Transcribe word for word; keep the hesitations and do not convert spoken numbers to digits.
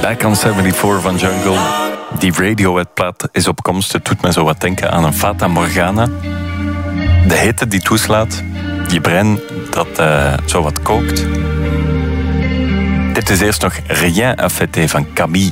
Back on zevenenzeventig van Jungle. Die Radiohead-plaat is op komst. Het doet me zo wat denken aan een Fata Morgana. De hitte die toeslaat. Je brein dat uh, zo wat kookt. Dit is eerst nog Rien à fêter van Camille